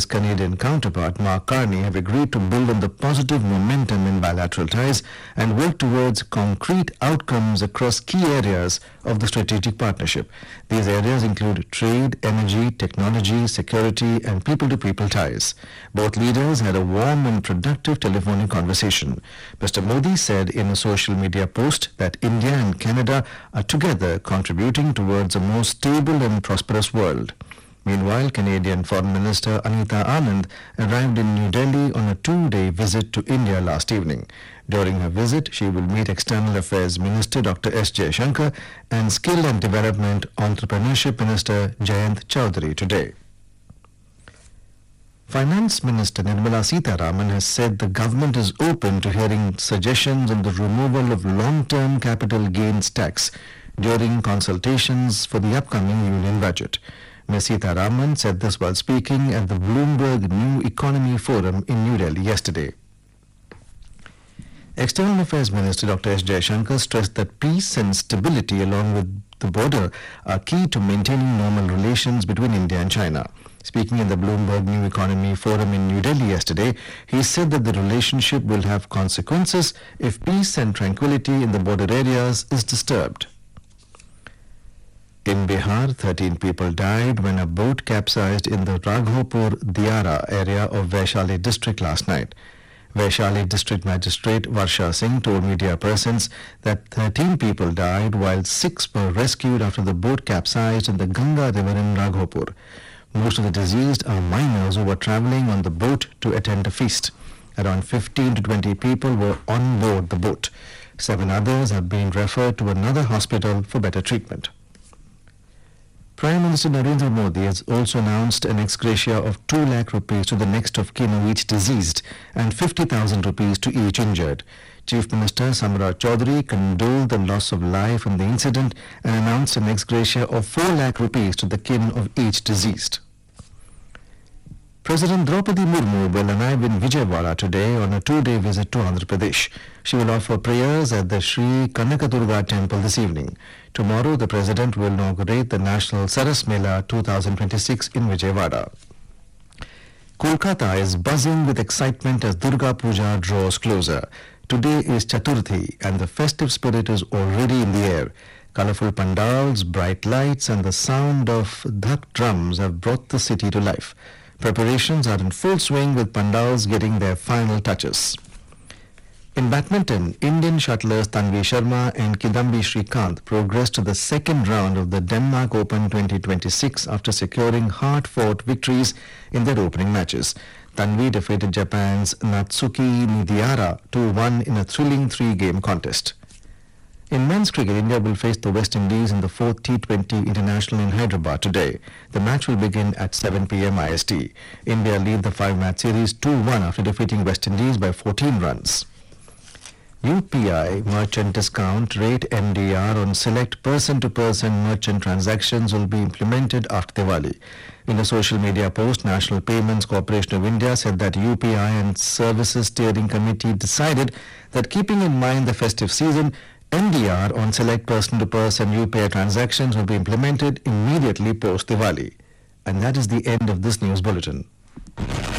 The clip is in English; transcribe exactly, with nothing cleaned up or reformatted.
his Canadian counterpart, Mark Carney, have agreed to build on the positive momentum in bilateral ties and work towards concrete outcomes across key areas of the strategic partnership. These areas include trade, energy, technology, security, and people-to-people ties. Both leaders had a warm and productive telephonic conversation. Mister Modi said in a social media post that India and Canada are together contributing towards a more stable and prosperous world. Meanwhile, Canadian Foreign Minister Anita Anand arrived in New Delhi on a two-day visit to India last evening. During her visit, she will meet External Affairs Minister Doctor S. Jaishankar and Skill and Development Entrepreneurship Minister Jayant Chaudhary today. Finance Minister Nirmala Sitharaman has said the government is open to hearing suggestions on the removal of long-term capital gains tax during consultations for the upcoming union budget. Miz Sitharaman said this while speaking at the Bloomberg New Economy Forum in New Delhi yesterday. External Affairs Minister Doctor S. Jaishankar stressed that peace and stability along with the border are key to maintaining normal relations between India and China. Speaking in the Bloomberg New Economy Forum in New Delhi yesterday, he said that the relationship will have consequences if peace and tranquility in the border areas is disturbed. In Bihar, thirteen people died when a boat capsized in the Raghopur Diara area of Vaishali district last night. Vaishali district magistrate Varsha Singh told media persons that thirteen people died while six were rescued after the boat capsized in the Ganga river in Raghopur. Most of the deceased are minors who were traveling on the boat to attend a feast. Around fifteen to twenty people were on board the boat. Seven others have been referred to another hospital for better treatment. Prime Minister Narendra Modi has also announced an ex gratia of two lakh rupees to the next of kin of each deceased and fifty thousand rupees to each injured. Chief Minister Samrat Chaudhary condoled the loss of life in the incident and announced an ex gratia of four lakh rupees to the kin of each deceased. President Draupadi Murmu will arrive in Vijayawada today on a two-day visit to Andhra Pradesh. She will offer prayers at the Sri Kanakadurga temple this evening. Tomorrow, the President will inaugurate the National Saras Mela twenty twenty-six in Vijayawada. Kolkata is buzzing with excitement as Durga Puja draws closer. Today is Chaturthi and the festive spirit is already in the air. Colorful pandals, bright lights and the sound of dhak drums have brought the city to life. Preparations are in full swing with pandals getting their final touches. In badminton, Indian shuttlers Tanvi Sharma and Kidambi Srikanth progressed to the second round of the Denmark Open twenty twenty-six after securing hard-fought victories in their opening matches. Tanvi defeated Japan's Natsuki Nidiara two one in a thrilling three-game contest. In men's cricket, India will face the West Indies in the fourth T twenty International in Hyderabad today. The match will begin at seven p m I S T. India lead the five-match series two one after defeating West Indies by fourteen runs. U P I merchant discount rate M D R on select person-to-person merchant transactions will be implemented after Diwali. In a social media post, National Payments Corporation of India said that U P I and Services Steering Committee decided that keeping in mind the festive season, M D R on select person-to-person U P I transactions will be implemented immediately post-Diwali. And that is the end of this news bulletin.